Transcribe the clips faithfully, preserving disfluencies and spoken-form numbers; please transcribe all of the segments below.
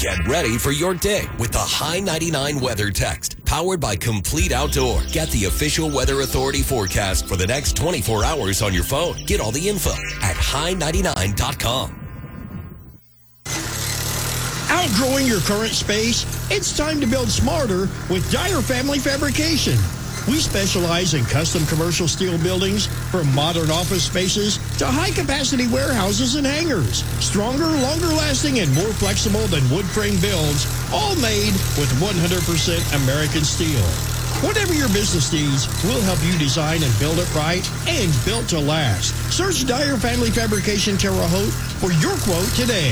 Get ready for your day with the High ninety-nine Weather Text. Powered by Complete Outdoor. Get the official Weather Authority forecast for the next twenty-four hours on your phone. Get all the info at high ninety-nine dot com. Outgrowing your current space? It's time to build smarter with Dyer Family Fabrication. We specialize in custom commercial steel buildings, from modern office spaces to high-capacity warehouses and hangars. Stronger, longer-lasting, and more flexible than wood frame builds, all made with one hundred percent American steel. Whatever your business needs, we'll help you design and build it right and built to last. Search Dyer Family Fabrication Terre Haute for your quote today.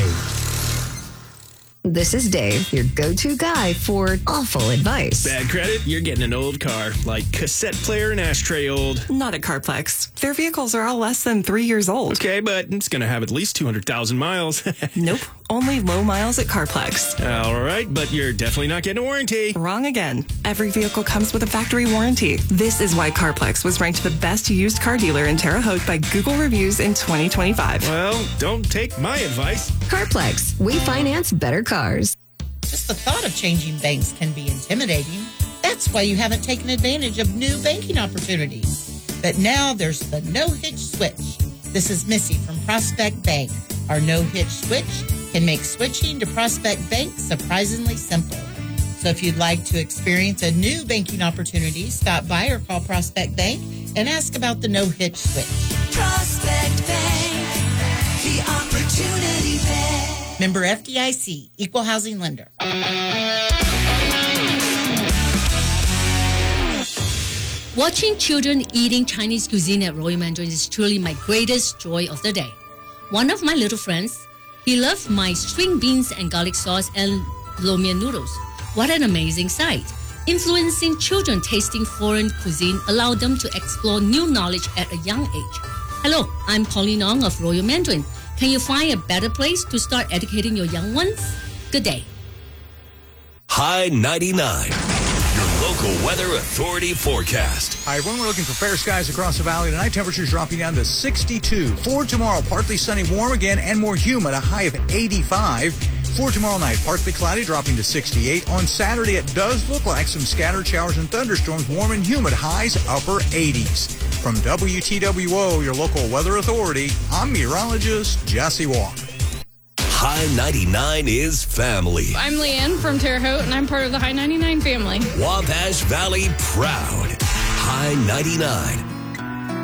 This is Dave, your go-to guy for awful advice. Bad credit? You're getting an old car, like cassette player and ashtray old. Not at CarPlex. Their vehicles are all less than three years old. Okay, but it's going to have at least two hundred thousand miles. Nope. Only low miles at CarPlex. All right, but you're definitely not getting a warranty. Wrong again. Every vehicle comes with a factory warranty. This is why CarPlex was ranked the best used car dealer in Terre Haute by Google Reviews in twenty twenty-five. Well, don't take my advice. CarPlex. We finance better cars. Just the thought of changing banks can be intimidating. That's why you haven't taken advantage of new banking opportunities. But now there's the no-hitch switch. This is Missy from Prospect Bank. Our no-hitch switch can make switching to Prospect Bank surprisingly simple. So if you'd like to experience a new banking opportunity, stop by or call Prospect Bank and ask about the no-hitch switch. Prospect Bank, the opportunity bank. Member F D I C, Equal Housing Lender. Watching children eating Chinese cuisine at Royal Mandarin is truly my greatest joy of the day. One of my little friends, he loved my string beans and garlic sauce and lo mein noodles. What an amazing sight. Influencing children tasting foreign cuisine allowed them to explore new knowledge at a young age. Hello, I'm Pauline Ong of Royal Mandarin. Can you find a better place to start educating your young ones? Good day. High ninety-nine, your local weather authority forecast. Hi, everyone. We're looking for fair skies across the valley tonight. Temperatures dropping down to sixty-two. For tomorrow, partly sunny, warm again, and more humid, a high of eighty-five. For tomorrow night, partly cloudy, dropping to sixty-eight. On Saturday, it does look like some scattered showers and thunderstorms, warm and humid, highs upper eighties. From W T W O, your local weather authority, I'm meteorologist Jesse Walker. High ninety-nine is family. I'm Leanne from Terre Haute, and I'm part of the High ninety-nine family. Wabash Valley proud. High ninety-nine.